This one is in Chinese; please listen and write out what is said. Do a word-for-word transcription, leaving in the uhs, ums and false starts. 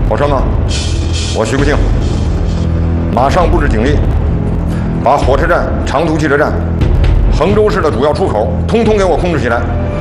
宝生啊，我徐国庆，马上布置警力，把火车站、长途汽车站、衡州市的主要出口通通给我控制起来。